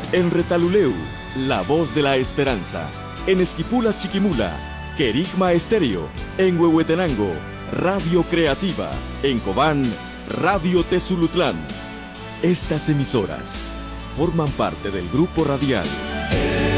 En Retaluleu, La Voz de la Esperanza. En Esquipulas Chiquimula, Querigma Estéreo. En Huehuetenango, Radio Creativa. En Cobán, Radio Tezulutlán. Estas emisoras forman parte del Grupo Radial